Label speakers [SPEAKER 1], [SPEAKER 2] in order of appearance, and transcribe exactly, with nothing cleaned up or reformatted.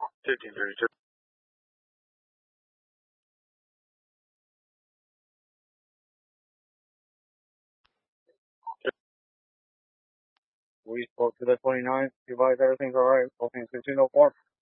[SPEAKER 1] fifteen thirty-two. We spoke to the twenty-ninth. Advise everything's alright. Booking fifteen oh four.